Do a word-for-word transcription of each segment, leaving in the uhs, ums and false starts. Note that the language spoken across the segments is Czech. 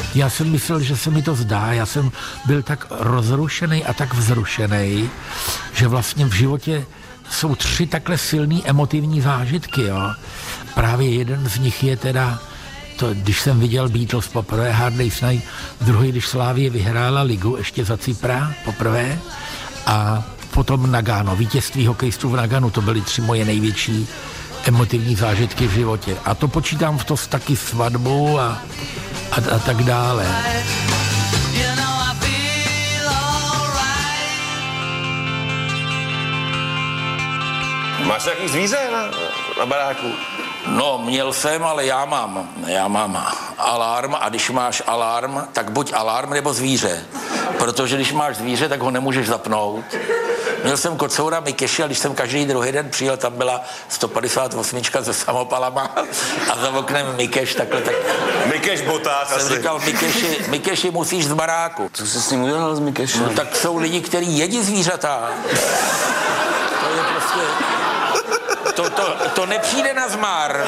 Já jsem myslel, že se mi to zdá, já jsem byl tak rozrušený a tak vzrušený, že vlastně v životě jsou tři takhle silný emotivní zážitky, jo. Právě jeden z nich je teda to, když jsem viděl Beatles poprvé, Hard Day's Night, druhý, když Slavie vyhrála ligu ještě za Cypra poprvé a potom Nagano, vítězství hokejistů v Naganu, to byly tři moje největší emotivní zážitky v životě. A to počítám v to taky svatbu a, a, a tak dále. Máš nějaký zvíře na, na baráku? No, měl jsem, ale já mám, já mám alarm a když máš alarm, tak buď alarm nebo zvíře. Protože když máš zvíře, tak ho nemůžeš zapnout. Měl jsem kocoura Mikeše a když jsem každý druhý den přijel, tam byla sto padesát osm se samopalama a za oknem Mikeš takhle tak... Mikeš boták jsem asi. říkal, Mikeši, Mikeši musíš z baráku. Co jsi s ním udělal s Mikešem? No, tak jsou lidi, kteří jedí zvířata. To je prostě... To, to, to nepřijde na zmar.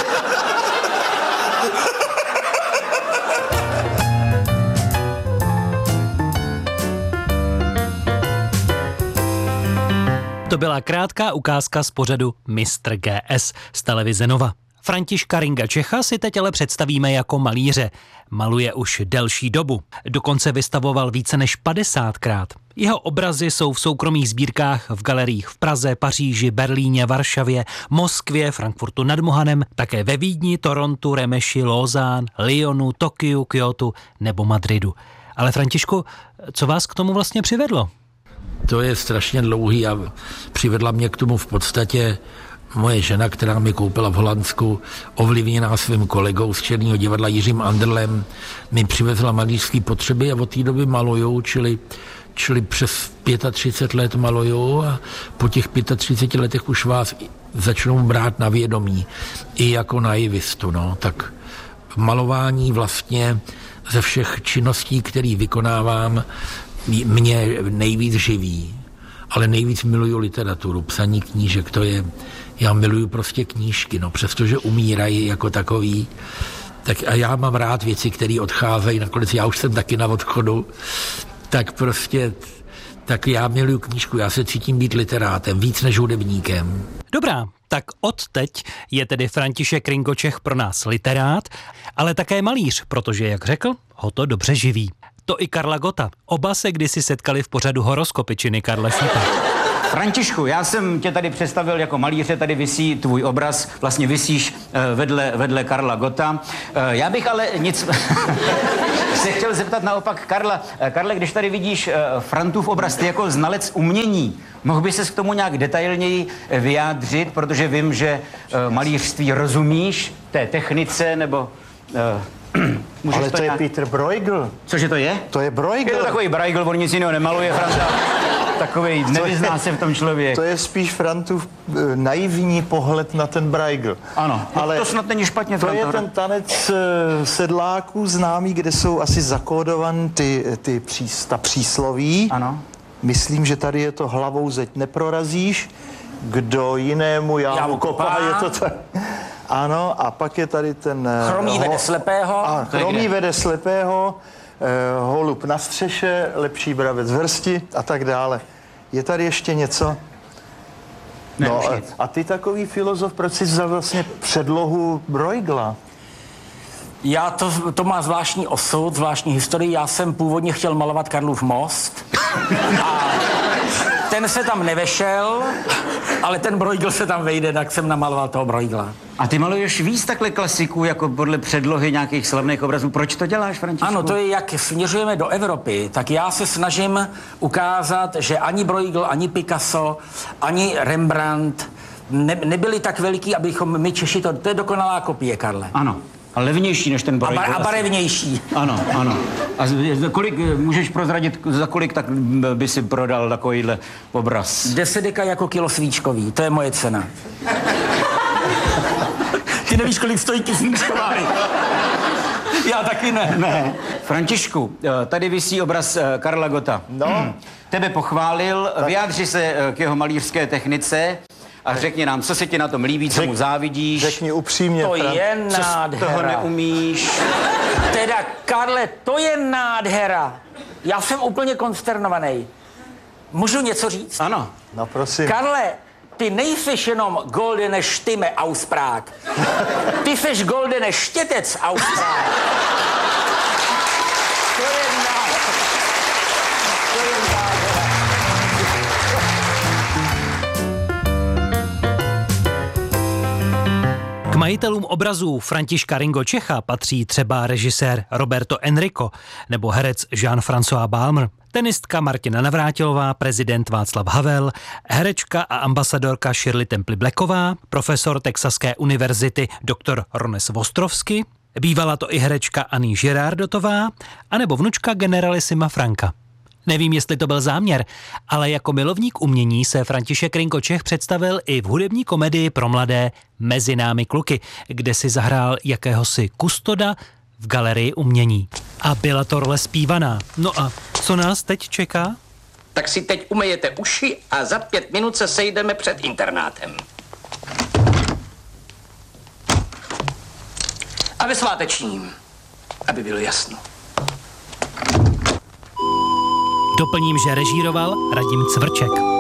To byla krátká ukázka z pořadu mistr G S z televize Nova. Františka Ringa Čecha si teď ale představíme jako malíře. Maluje už delší dobu. Dokonce vystavoval více než padesátkrát. Jeho obrazy jsou v soukromých sbírkách v galeriích v Praze, Paříži, Berlíně, Varšavě, Moskvě, Frankfurtu nad Mohanem, také ve Vídni, Torontu, Remeši, Lausanne, Lyonu, Tokiu, Kyotu nebo Madridu. Ale Františku, co vás k tomu vlastně přivedlo? To je strašně dlouhý a přivedla mě k tomu v podstatě moje žena, která mi koupila v Holandsku, ovlivněná svým kolegou z Černého divadla Jiřím Anderlem, mi přivezla malířské potřeby a od té doby maluju, čili, čili přes třicet pět let maluju a po těch třiceti pěti letech už vás začnou brát na vědomí i jako naivistu, no, tak malování vlastně ze všech činností, které vykonávám, mě nejvíc živí, ale nejvíc miluju literaturu, psaní knížek, to je, já miluju prostě knížky, no, přestože umírají jako takový, tak a já mám rád věci, které odcházejí, nakonec já už jsem taky na odchodu, tak prostě, tak já miluju knížku, já se cítím být literátem, víc než hudebníkem. Dobrá, tak odteď je tedy František Ringo Čech pro nás literát, ale také malíř, protože, jak řekl, ho to dobře živí. To i Karla Gotta. Oba se kdysi setkali v pořadu Horoskopy činy Karla Šípa. Františku, já jsem tě tady představil jako malíře, tady visí tvůj obraz, vlastně visíš uh, vedle, vedle Karla Gotta. Uh, já bych ale nic... se chtěl zeptat naopak Karla. Uh, Karle, když tady vidíš uh, Frantův obraz, ty jako znalec umění, mohl by ses k tomu nějak detailněji vyjádřit, protože vím, že uh, malířství rozumíš, té technice, nebo... Uh, ale to, to je nějak... Peter Bruegel. Cože to je? To je Bruegel. Je to takový Bruegel, on nic jiného nemaluje, Franta. Takovej, nevyzná se v tom člověk. To je spíš Frantův uh, naivní pohled na ten Bruegel. Ano, ale to snad není špatně, to Franta. je ten tanec uh, sedláků známý, kde jsou asi zakódovaný ty, ty přís, ta přísloví. Ano. Myslím, že tady je to hlavou zeď neprorazíš, kdo jinému jámu kopá, je to tak. Ano, a pak je tady ten... Chromý vede slepého. A chromý vede slepého, eh, holub na střeše, lepší bravec v hrsti a tak dále. Je tady ještě něco? Ne, no, a, a ty takový filozof, proč jsi vzal vlastně předlohu Bruegela? Já to, to má zvláštní osud, zvláštní historii. Já jsem původně chtěl malovat Karlův most a ten se tam nevešel, ale ten Bruegel se tam vejde, tak jsem namaloval toho Bruegela. a ty maluješ víc takhle klasiků, jako podle předlohy nějakých slavných obrazů. Proč to děláš, Františku? Ano, to je, jak směřujeme do Evropy, tak já se snažím ukázat, že ani Bruegel, ani Picasso, ani Rembrandt ne, nebyli tak veliký, abychom my Češi, to, to je dokonalá kopie, Karle. Ano. A levnější než ten Bruegel. A, bar, a barevnější. Ano, ano. A za kolik, můžeš prozradit, za kolik tak by si prodal takovýhle obraz? Deset deka jako kilo svíčkový, to je moje cena. Ty nevíš, kolik stojí ty svíčková. Já taky ne. Ne. Františku, tady visí obraz Karla Gotta. No. Tebe pochválil, tak. Vyjádři se k jeho malířské technice a řekni nám, co se ti na tom líbí, co Řek, mu závidíš. Řekni upřímně. To je Co z toho nádhera. neumíš. To Teda, Karle, to je nádhera. Já jsem úplně konsternovaný. Můžu něco říct? Ano. No prosím. Karle, ty nejseš jenom goldene Stimme aus Prag. Ty seš goldene štětec aus Prag. To je nádhera. To je nádhera. K majitelům obrazů Františka Ringo Čecha patří třeba režisér Roberto Enrico nebo herec Jean-François Balmer, tenistka Martina Navrátilová, prezident Václav Havel, herečka a ambasadorka Shirley Temple Blacková, profesor Texaské univerzity doktor Rones Vostrovsky, bývala to i herečka Annie Girardotová, anebo vnučka generalisima Franka. Nevím, jestli to byl záměr, ale jako milovník umění se František Ringo Čech představil i v hudební komedii pro mladé Mezi námi kluky, kde si zahrál jakéhosi kustoda v galerii umění. A byla to role zpívaná. No a co nás teď čeká? Tak si teď umejete uši a za pět minut se sejdeme před internátem. A ve svátečním, aby bylo jasno. Doplním, že režíroval Radim Cvrček.